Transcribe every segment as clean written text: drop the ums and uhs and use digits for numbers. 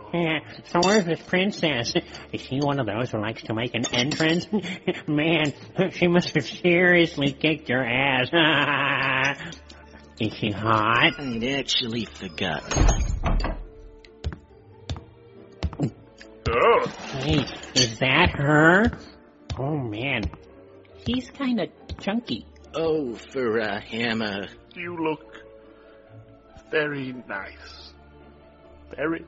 So where's this princess? Is she one of those who likes to make an entrance? Man, she must have seriously kicked your ass. Is she hot? I'd actually forgotten. Oh. Hey, is that her? Oh, man. She's kind of chunky. Oh, for a hammer. You look very nice. Very.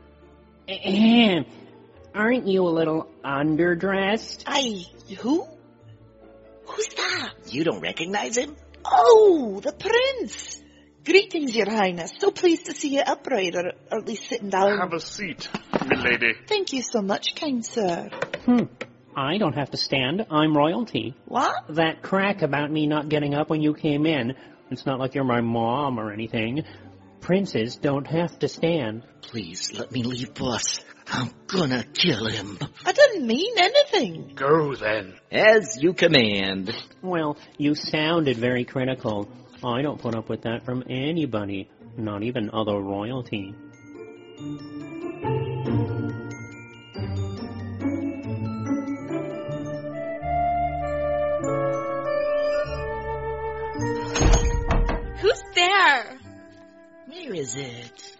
Aren't you a little underdressed? Who? Who's that? You don't recognize him? Oh, the prince. Greetings, your highness. So pleased to see you upright, or at least sitting down. Have a seat, milady. Thank you so much, kind sir. I don't have to stand. I'm royalty. What? That crack about me not getting up when you came in, it's not like you're my mom or anything. Princes don't have to stand. Please, let me leave, boss. I'm gonna kill him. I didn't mean anything. Go then. As you command. Well, you sounded very critical. I don't put up with that from anybody, not even other royalty. Who's there? Where is it?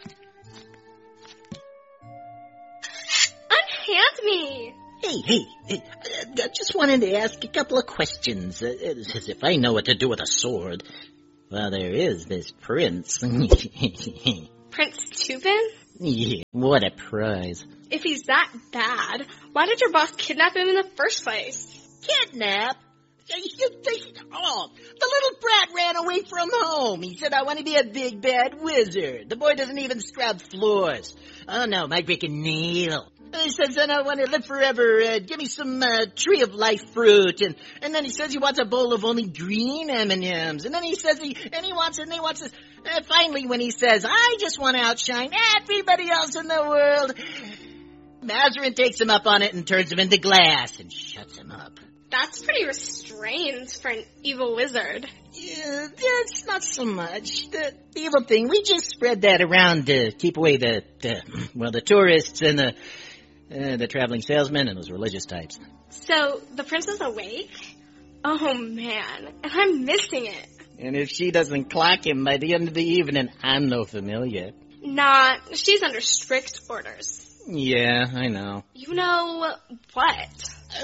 Unhand me! Hey, I just wanted to ask a couple of questions, as if I know what to do with a sword. Well, there is this prince. Prince Tupin? Yeah, what a prize. If he's that bad, why did your boss kidnap him in the first place? Kidnap? The little brat ran away from home. He said, I want to be a big bad wizard. The boy doesn't even scrub floors. Oh no, might break a nail. He says, then I want to live forever. Give me some tree of life fruit. And then he says he wants a bowl of only green M&Ms. And then he says he wants this. Finally, when he says, I just want to outshine everybody else in the world, Mazarin takes him up on it and turns him into glass and shuts him up. That's pretty restrained for an evil wizard. Yeah, it's not so much. The evil thing, we just spread that around to keep away the tourists and the traveling salesmen and those religious types. So, the prince is awake? Oh, man. And I'm missing it. And if she doesn't clock him by the end of the evening, I'm no familiar. Nah, she's under strict orders. Yeah, I know. You know what?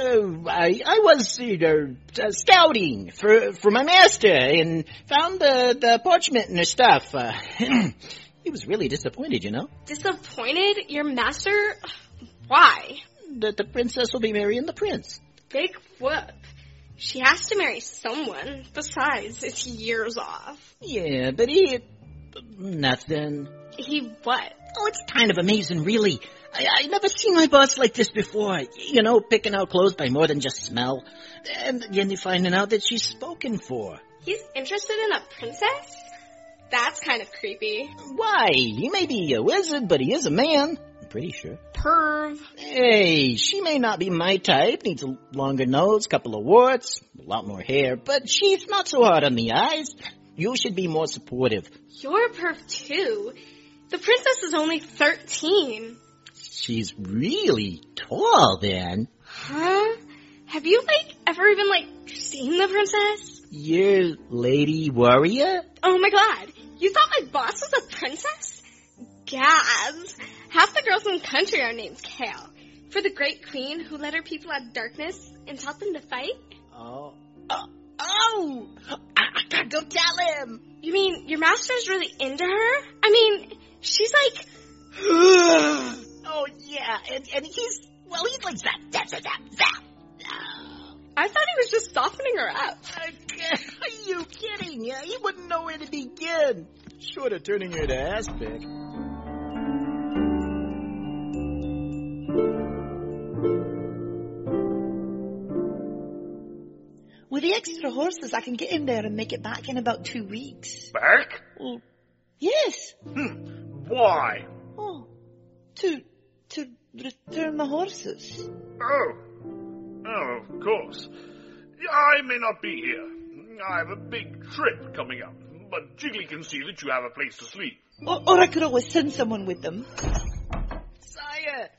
I was scouting for my master and found the parchment and her stuff. He was really disappointed, you know. Disappointed? Your master? Why? That the princess will be marrying the prince. Big whoop. She has to marry someone. Besides, it's years off. Yeah, but nothing. He what? Oh, it's kind of amazing, really. I never seen my boss like this before. You know, picking out clothes by more than just smell. And then you're finding out that she's spoken for. He's interested in a princess? That's kind of creepy. Why? He may be a wizard, but he is a man. I'm pretty sure. Perv. Hey, she may not be my type. Needs a longer nose, couple of warts, a lot more hair. But she's not so hard on the eyes. You should be more supportive. You're a perv, too. The princess is only 13. She's really tall, then. Huh? Have you, ever even, seen the princess? You're Lady Warrior? Oh my god, you thought my boss was a princess? Gaz. Half the girls in the country are named Kale. For the great queen who led her people out of darkness and taught them to fight? Oh! I gotta go tell him! You mean your master's really into her? I mean, she's like... Oh, yeah, and he's like that. I thought he was just softening her up. Are you kidding? Yeah, he wouldn't know where to begin. Short of turning her to aspic. With the extra horses, I can get in there and make it back in about 2 weeks. Back? Well, yes. Why? Oh, to return the horses. Oh, of course. I may not be here. I have a big trip coming up, but Jiggly can see that you have a place to sleep. Or I could always send someone with them. Sire,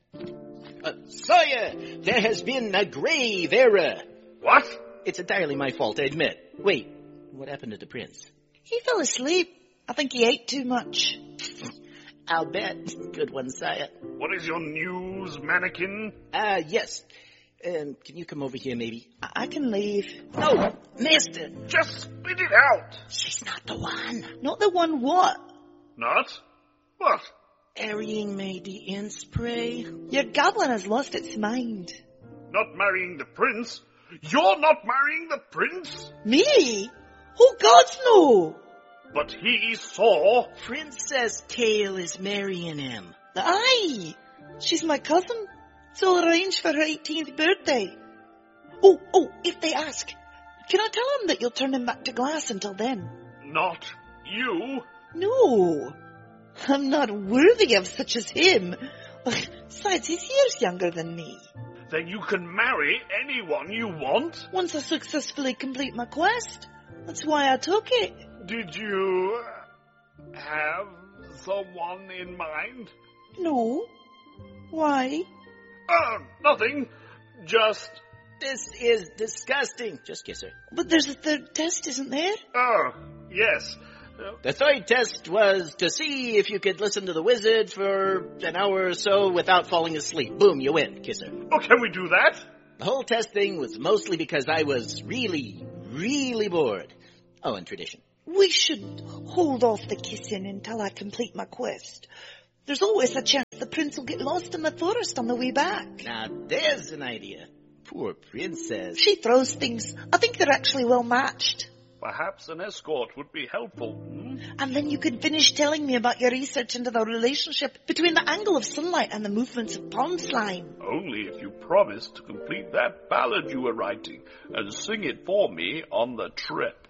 Sire, there has been a grave error. What? It's entirely my fault, I admit. Wait, what happened to the prince? He fell asleep. I think he ate too much. I'll bet. Good one, sire. What is your news, mannequin? Yes. Can you come over here, maybe? I can leave. No, mister. Just spit it out. She's not the one. Not the one what? Not? What? Carrying me the ince, pray. Your goblin has lost its mind. Not marrying the prince? You're not marrying the prince? Me? Oh, gods, no! But he saw... Princess Kale is marrying him. Aye, she's my cousin. It's all arranged for her 18th birthday. Oh, if they ask, can I tell them that you'll turn him back to glass until then? Not you. No, I'm not worthy of such as him. Besides, he's years younger than me. Then you can marry anyone you want. Once I successfully complete my quest. That's why I took it. Did you have someone in mind? No. Why? Nothing. Just... This is disgusting. Just kiss her. But there's a third test, isn't there? Oh, yes. The third test was to see if you could listen to the wizard for an hour or so without falling asleep. Boom, you win. Kiss her. Oh, can we do that? The whole test thing was mostly because I was really, really bored. Oh, and tradition. We should hold off the kissing until I complete my quest. There's always a chance the prince will get lost in the forest on the way back. Now, there's an idea. Poor princess. She throws things. I think they're actually well matched. Perhaps an escort would be helpful. And then you can finish telling me about your research into the relationship between the angle of sunlight and the movements of pond slime. Only if you promise to complete that ballad you were writing and sing it for me on the trip.